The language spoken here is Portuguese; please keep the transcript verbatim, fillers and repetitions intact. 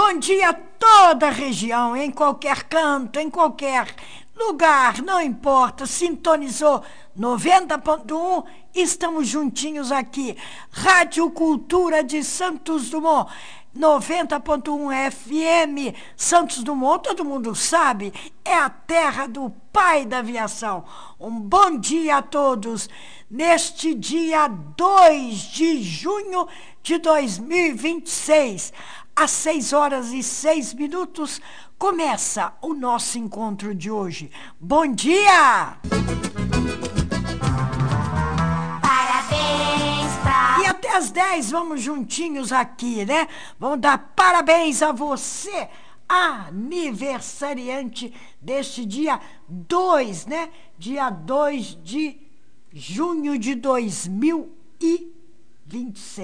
Bom dia a toda a região, em qualquer canto, em qualquer lugar, não importa, sintonizou noventa ponto um, estamos juntinhos aqui. Rádio Cultura de Santos Dumont, noventa ponto um F M, Santos Dumont, todo mundo sabe, é a terra do pai da aviação. Um bom dia a todos, neste dia dois de junho de dois mil e vinte e seis, às seis horas e seis minutos, começa o nosso encontro de hoje. Bom dia! Parabéns pra... E até às dez vamos juntinhos aqui, né? Vamos dar parabéns a você, aniversariante deste dia dois, né? Dia dois de junho de dois mil e vinte e seis.